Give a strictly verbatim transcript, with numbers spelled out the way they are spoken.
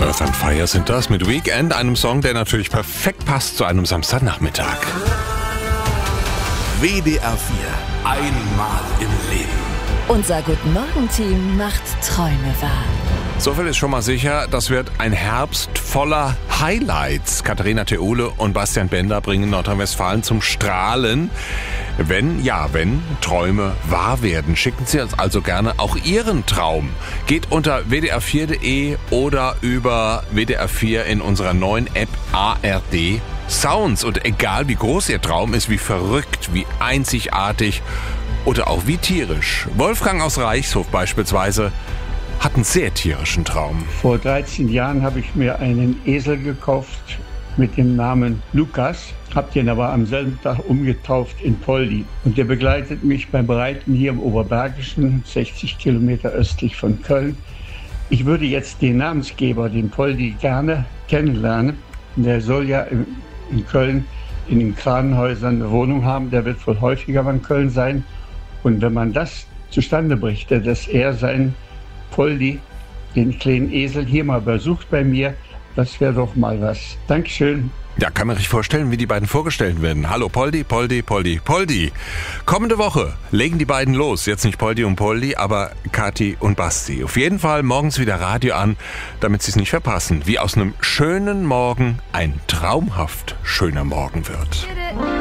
Earth and Fire sind das mit Weekend, einem Song, der natürlich perfekt passt zu einem Samstagnachmittag. W D R vier, einmal im Leben. Unser Guten Morgen-Team macht Träume wahr. So viel ist schon mal sicher, das wird ein Herbst voller Highlights. Katharina Theule und Bastian Bender bringen Nordrhein-Westfalen zum Strahlen. Wenn, ja, wenn Träume wahr werden, schicken Sie uns also gerne auch Ihren Traum. Geht unter w d r vier punkt d e oder über W D R vier in unserer neuen App A R D Sounds. Und egal wie groß Ihr Traum ist, wie verrückt, wie einzigartig oder auch wie tierisch. Wolfgang aus Reichshof beispielsweise hat einen sehr tierischen Traum. Vor dreizehn Jahren habe ich mir einen Esel gekauft mit dem Namen Lukas, habe den aber am selben Tag umgetauft in Poldi. Und der begleitet mich beim Reiten hier im Oberbergischen, sechzig Kilometer östlich von Köln. Ich würde jetzt den Namensgeber, den Poldi, gerne kennenlernen. Der soll ja in, in Köln in den Kranenhäusern eine Wohnung haben, der wird wohl häufiger in Köln sein. Und wenn man das zustande brächte, dass er seinen Poldi, den kleinen Esel, hier mal besucht bei mir, das wäre doch mal was. Dankeschön. Ja, kann man sich vorstellen, wie die beiden vorgestellt werden. Hallo Poldi, Poldi, Poldi, Poldi. Kommende Woche legen die beiden los. Jetzt nicht Poldi und Poldi, aber Kathi und Basti. Auf jeden Fall morgens wieder Radio an, damit sie es nicht verpassen. Wie aus einem schönen Morgen ein traumhaft schöner Morgen wird.